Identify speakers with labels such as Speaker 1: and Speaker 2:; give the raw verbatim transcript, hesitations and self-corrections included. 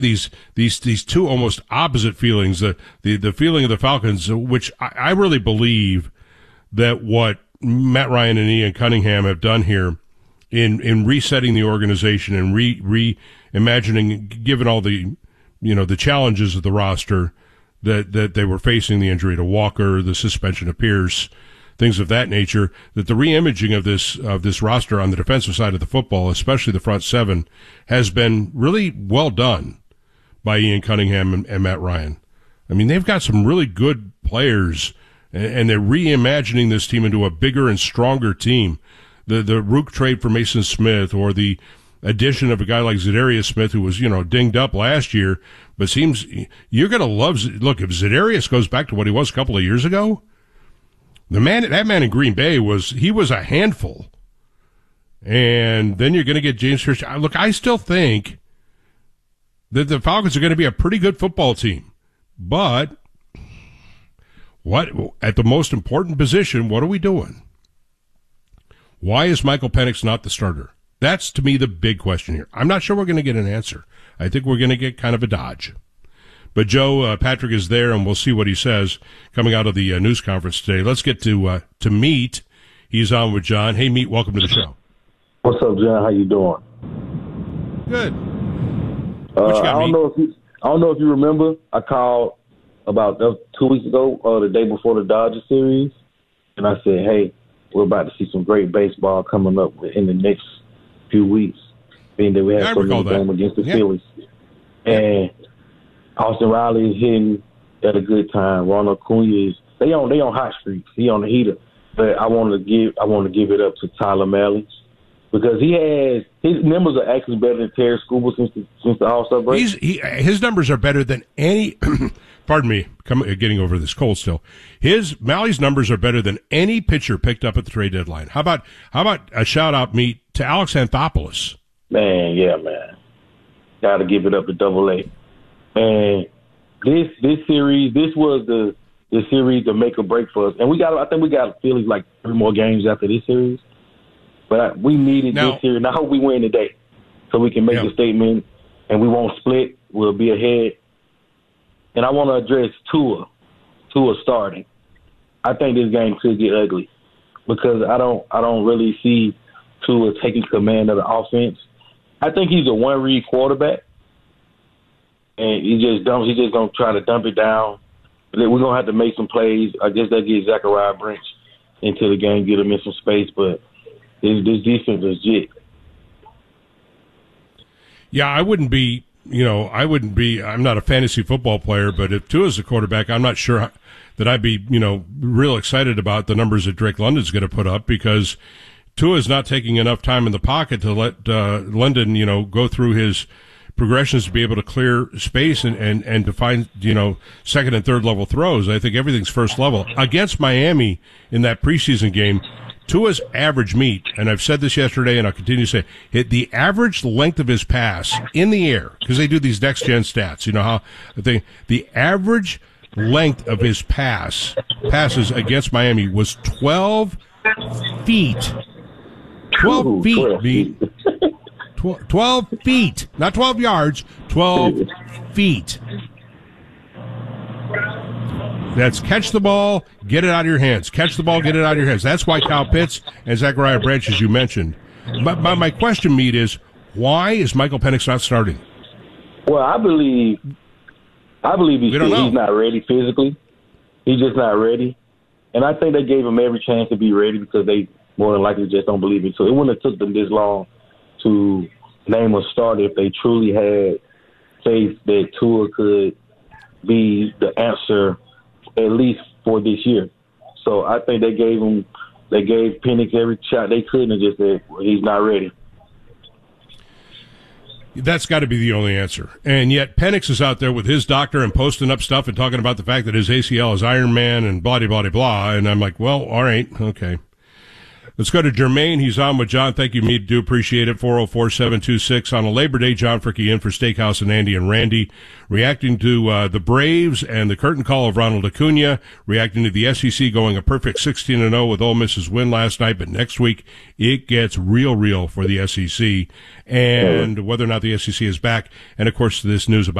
Speaker 1: these these these two almost opposite feelings. The the, the feeling of the Falcons, which I, I really believe that what Matt Ryan and Ian Cunningham have done here in in resetting the organization and re reimagining, given all the you know the challenges of the roster that that they were facing, the injury to Walker, the suspension of Pierce, things of that nature, that the reimaging of this of this roster on the defensive side of the football, especially the front seven, has been really well done by Ian Cunningham and, and Matt Ryan. I mean, they've got some really good players, and, and they're reimagining this team into a bigger and stronger team. The the Rook trade for Mason Smith, or the addition of a guy like Za'Darius Smith, who was, you know, dinged up last year, but seems you're going to love. Look, if Za'Darius goes back to what he was a couple of years ago, the man, that man in Green Bay was he was a handful. And then you're going to get James Pierce. Look, I still think that the Falcons are going to be a pretty good football team, but what at the most important position, what are we doing? Why is Michael Penix not the starter? That's, to me, the big question here. I'm not sure we're going to get an answer. I think we're going to get kind of a dodge. But Joe, uh, Patrick is there, and we'll see what he says coming out of the uh, news conference today. Let's get to uh, to Meat. He's on with John. Hey, Meat, welcome to the show.
Speaker 2: What's up, John? How you doing?
Speaker 1: Good.
Speaker 2: Uh,
Speaker 1: What you got,
Speaker 2: I don't
Speaker 1: Meat?
Speaker 2: know if you, I don't know if you remember. I called about uh, two weeks ago, uh, the day before the Dodgers series, and I said, "Hey, we're about to see some great baseball coming up in the next few weeks, being that we have
Speaker 1: Yeah, I
Speaker 2: so
Speaker 1: recall
Speaker 2: many games
Speaker 1: that.
Speaker 2: against the
Speaker 1: Yeah.
Speaker 2: Phillies." And Austin Riley is hitting at a good time. Ronald Acuna is they on they on hot streaks. He on the heater. But I want to give I want to give it up to Tyler Mahle because he has his numbers are actually better than Terry Scuba since the, since the All-Star break.
Speaker 1: He's, he, his numbers are better than any. Pardon me, come, getting over this cold still. His Mally's numbers are better than any pitcher picked up at the trade deadline. How about how about a shout out, Meat, to Alex Anthopoulos?
Speaker 2: Man, yeah, man. Got to give it up to Double A. And this this series, this was the the series to make or break for us. And we got, I think we got Phillies like three more games after this series. But we needed
Speaker 1: Now-
Speaker 2: this series. And I hope we win today so we can make
Speaker 1: Yeah.
Speaker 2: the statement and we won't split. We'll be ahead. And I want to address Tua, Tua starting. I think this game could get ugly because I don't I don't really see Tua taking command of the offense. I think he's a one-read quarterback. And he just dumps. He's just gonna try to dump it down. We're gonna have to make some plays. I guess that get Zachariah Branch into the game, get him in some space. But this, this defense is legit.
Speaker 1: Yeah, I wouldn't be. You know, I wouldn't be. I'm not a fantasy football player, but if Tua's the quarterback, I'm not sure that I'd be. You know, real excited about the numbers that Drake London's going to put up because Tua's not taking enough time in the pocket to let uh, London, you know, go through his progressions to be able to clear space and, and, and to find, you know, second and third level throws. I think everything's first level. Against Miami in that preseason game, Tua's average Meat, and I've said this yesterday and I'll continue to say, it, the average length of his pass in the air, because they do these next gen stats, you know how they, the average length of his pass, passes against Miami was twelve feet. twelve
Speaker 2: Ooh,
Speaker 1: feet,
Speaker 2: twelve
Speaker 1: Meat.
Speaker 2: feet.
Speaker 1: twelve feet, not twelve yards, twelve feet. That's catch the ball, get it out of your hands. Catch the ball, get it out of your hands. That's why Kyle Pitts and Zachariah Branch, as you mentioned. But my, my question, Meat, is why is Michael Penix not starting?
Speaker 2: Well, I believe, I believe he's,
Speaker 1: We don't know.
Speaker 2: he's not ready physically. He's just not ready. And I think they gave him every chance to be ready because they more than likely just don't believe it. So it wouldn't have took them this long to name a starter if they truly had faith that Tua could be the answer at least for this year. So I think they gave him, they gave Penix every shot they could and just said, well, he's not ready.
Speaker 1: That's got to be the only answer. And yet Penix is out there with his doctor and posting up stuff and talking about the fact that his A C L is Iron Man and blah, blah, blah, blah. And I'm like, well, all right, okay. Let's go to Jermaine. He's on with John. Thank you, me. Do appreciate it. four oh four, seven two six. On a Labor Day, John Fricke in for Steakhouse and Andy and Randy. Reacting to uh, the Braves and the curtain call of Ronald Acuna. Reacting to the S E C going a perfect sixteen and oh with Ole Miss's win last night. But next week, it gets real, real for the S E C. And whether or not the S E C is back. And, of course, this news about